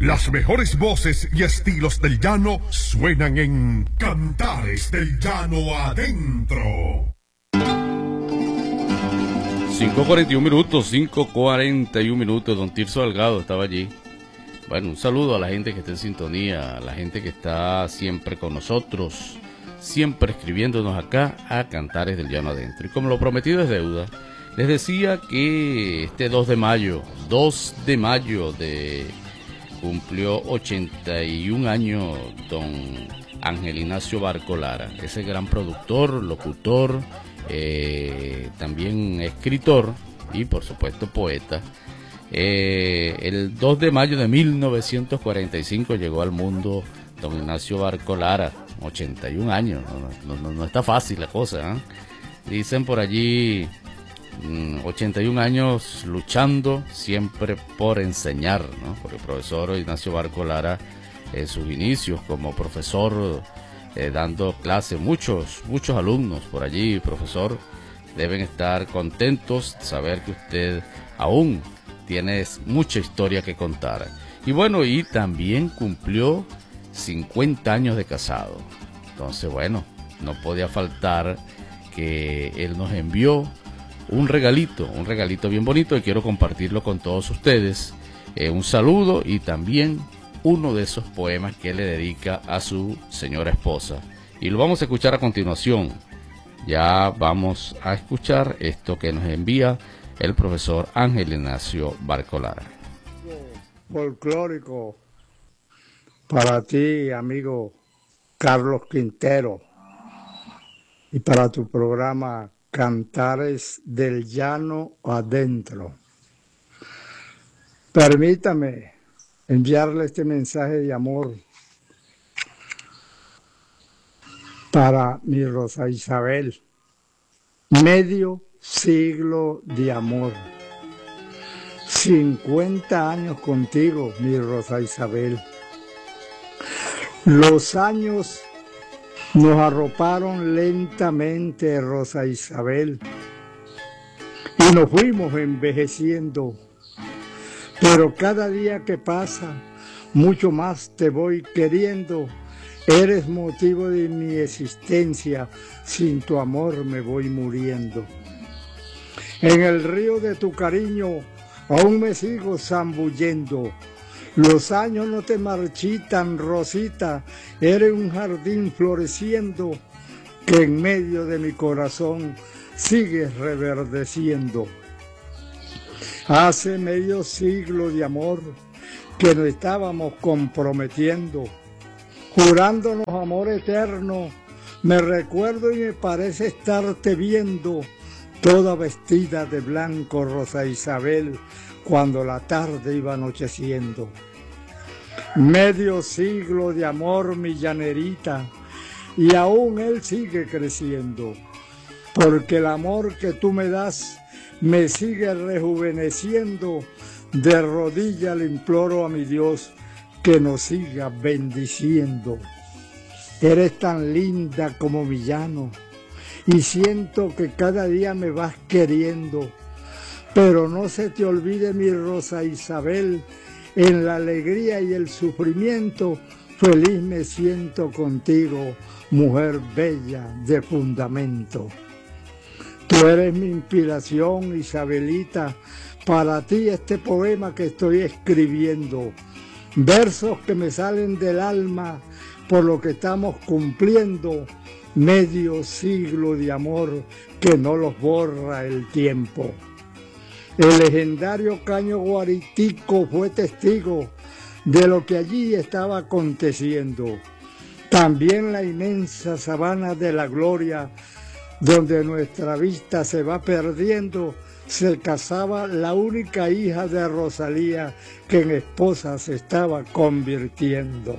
Las mejores voces y estilos del llano suenan en Cantares del Llano Adentro. 5:41 minutos, don Tirso Delgado estaba allí. Bueno, un saludo a la gente que está en sintonía, a la gente que está siempre con nosotros, siempre escribiéndonos acá a Cantares del Llano Adentro. Y como lo prometido es deuda, les decía que este 2 de mayo cumplió 81 años don Ángel Ignacio Barco Lara, ese gran productor, locutor, también escritor y por supuesto poeta. El 2 de mayo de 1945 llegó al mundo don Ignacio Barco Lara, 81 años, no está fácil la cosa, ¿eh? Dicen por allí 81 años luchando siempre por enseñar, ¿no? Porque el profesor Ignacio Barco Lara, en sus inicios como profesor, dando clases, muchos alumnos por allí, profesor, deben estar contentos de saber que usted aún tiene mucha historia que contar. Y bueno, y también cumplió 50 años de casado. Entonces, bueno, no podía faltar que él nos envió un regalito bien bonito y quiero compartirlo con todos ustedes. Un saludo y también uno de esos poemas que él le dedica a su señora esposa. Y lo vamos a escuchar a continuación. Ya vamos a escuchar esto que nos envía el profesor Ángel Ignacio Barco Lara. Folclórico para ti, amigo Carlos Quintero, y para tu programa Cantares del Llano Adentro. Permítame enviarle este mensaje de amor para mi Rosa Isabel. Medio siglo de amor. 50 años contigo, mi Rosa Isabel. Los años nos arroparon lentamente, Rosa Isabel, y nos fuimos envejeciendo. Pero cada día que pasa, mucho más te voy queriendo. Eres motivo de mi existencia, sin tu amor me voy muriendo. En el río de tu cariño aún me sigo zambullendo. Los años no te marchitan, Rosita, eres un jardín floreciendo que en medio de mi corazón sigues reverdeciendo. Hace medio siglo de amor que nos estábamos comprometiendo, jurándonos amor eterno. Me recuerdo y me parece estarte viendo, toda vestida de blanco, Rosa Isabel, cuando la tarde iba anocheciendo. Medio siglo de amor, mi llanerita, y aún él sigue creciendo, porque el amor que tú me das me sigue rejuveneciendo. De rodillas le imploro a mi Dios que nos siga bendiciendo. Eres tan linda como mi llano, y siento que cada día me vas queriendo. Pero no se te olvide, mi Rosa Isabel, en la alegría y el sufrimiento, feliz me siento contigo, mujer bella de fundamento. Tú eres mi inspiración, Isabelita, para ti este poema que estoy escribiendo. Versos que me salen del alma por lo que estamos cumpliendo, medio siglo de amor que no los borra el tiempo. El legendario Caño Guaritico fue testigo de lo que allí estaba aconteciendo. También la inmensa sabana de la gloria, donde nuestra vista se va perdiendo, se casaba la única hija de Rosalía que en esposa se estaba convirtiendo.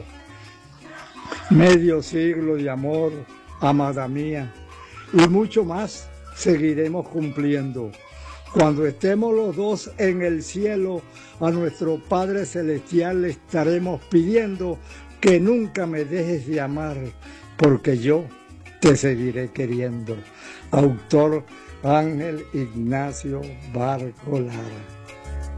Medio siglo de amor, amada mía, y mucho más seguiremos cumpliendo. Cuando estemos los dos en el cielo, a nuestro Padre Celestial le estaremos pidiendo que nunca me dejes de amar, porque yo te seguiré queriendo. Autor Ángel Ignacio Barco Lara.